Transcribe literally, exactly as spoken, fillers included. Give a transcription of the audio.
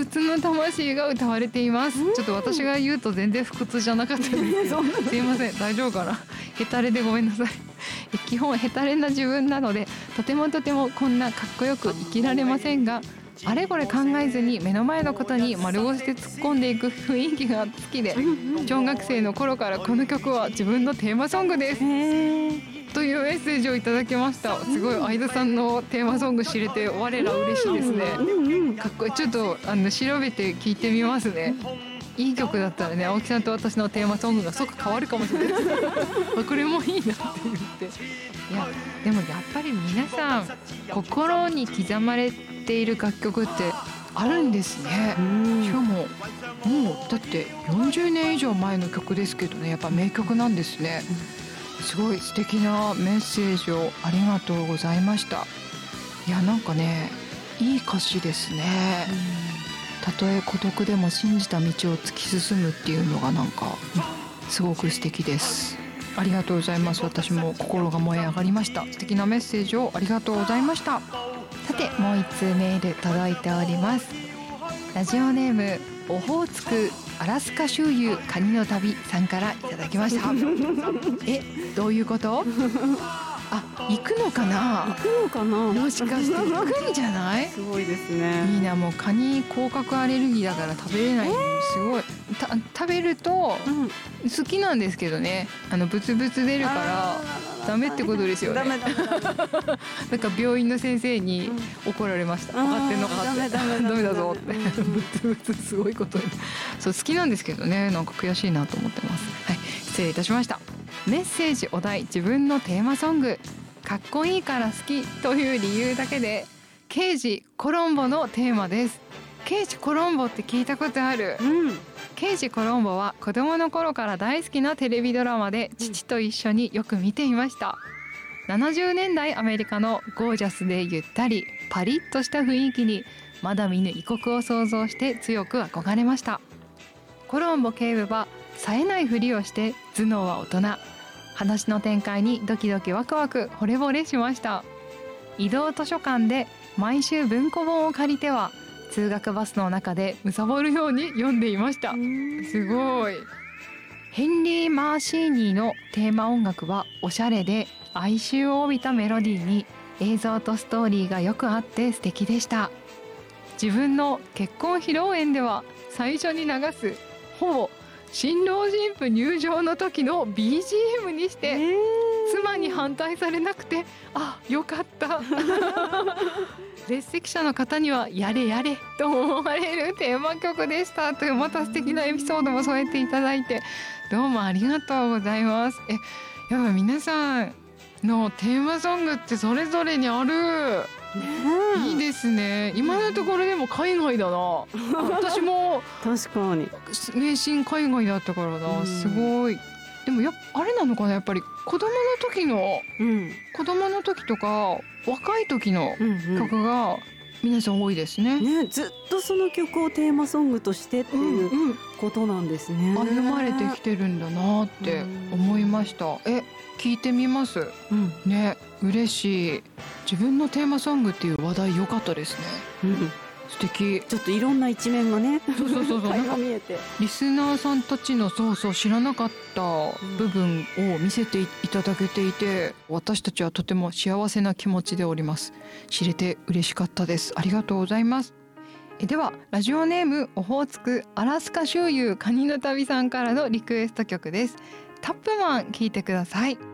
不屈の魂が歌われています。ちょっと私が言うと全然不屈じゃなかったですけどすいません、大丈夫かな、ヘタレでごめんなさい。基本ヘタレな自分なのでとてもとてもこんなかっこよく生きられませんが、あれこれ考えずに目の前のことに丸腰で突っ込んでいく雰囲気が好きで、小学生の頃からこの曲は自分のテーマソングですというメッセージをいただきました。すごい相田さんのテーマソング知れて我ら嬉しいですね。かっこいい。ちょっとあの調べて聞いてみますね。いい曲だったらね、青木さんと私のテーマソングが即変わるかもしれないこれもいいなって言って、いやでもやっぱり皆さん心に刻まれている楽曲ってあるんですね。しかももうだってよんじゅうねん以上前の曲ですけどね、やっぱ名曲なんですね。すごい素敵なメッセージをありがとうございました。いやなんかね、いい歌詞ですね。たとえ孤独でも信じた道を突き進むっていうのがなんかすごく素敵です。ありがとうございます。私も心が燃え上がりました。素敵なメッセージをありがとうございました。さてもう一通メール届いております。ラジオネームオホーツクアラスカ周遊カニの旅さんからいただきましたえ、どういうこと？あ、行くのかな？ 行くのかな？ もしかして行くんじゃない？ すごいですね。 いいな、もうカニ甲殻アレルギーだから食べれないのにすごい、た食べると好きなんですけどね、あのブツブツ出るからダメってことですよね。 ダメダメダメなんか病院の先生に怒られました。分かってんのかって、 ダメダメダメだぞってブツブツすごいことに。そう好きなんですけどね、なんか悔しいなと思ってます。はい、失礼いたしました。メッセージお題自分のテーマソング、かっこいいから好きという理由だけで刑事コロンボのテーマです。刑事コロンボって聞いたことある？うん、刑事コロンボは子供の頃から大好きなテレビドラマで父と一緒によく見ていました。ななじゅうねんだいアメリカのゴージャスでゆったりパリッとした雰囲気にまだ見ぬ異国を想像して強く憧れました。コロンボ警部は冴えないふりをして頭脳は大人、話の展開にドキドキワクワク惚れ惚れしました。移動図書館で毎週文庫本を借りては通学バスの中で貪るように読んでいました。すごい。ヘンリー・マーシーニーのテーマ音楽はおしゃれで哀愁を帯びたメロディーに映像とストーリーがよくあって素敵でした。自分の結婚披露宴では最初に流すほぼ新郎新婦入場の時の ビージーエム にして妻に反対されなくてあ、よかった列席者の方にはやれやれと思われるテーマ曲でしたというまた素敵なエピソードも添えていただいてどうもありがとうございます。え、やっぱ皆さんのテーマソングってそれぞれにある、ね、いいですね。今のところでも海外だな私も確かに迷信海外だったからな、すごい。でもやっぱあれなのかな、やっぱり子供の時の、うん、子供の時とか若い時の曲が皆さん多いですね。 ね、ずっとその曲をテーマソングとしてっていうことなんですね。 歩まれてきてるんだなって思いました。え、聞いてみます、うん、ね、嬉しい。自分のテーマソングっていう話題良かったですね、うん、素敵。 ちょっといろんな一面がね、 そうそうそうそう垣間見えて、 リスナーさんたちのそうそう知らなかった部分を見せていただけていて、私たちはとても幸せな気持ちでおります。知れて嬉しかったです。ありがとうございます。えではラジオネームオホーツクアラスカ周遊カニの旅さんからのリクエスト曲です。タップマン聞いてください。